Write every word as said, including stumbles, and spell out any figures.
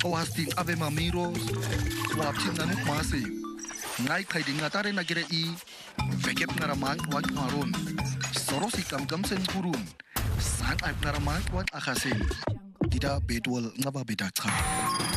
Oasting ave mamiros, wapchin nanuk masi. Ngai kai dinga tare nagire I, vekep naramang wan maron. Sorosi kam kam sen purun. Sang alp naramang wan akasin. Tidak bedwal ngaba bedak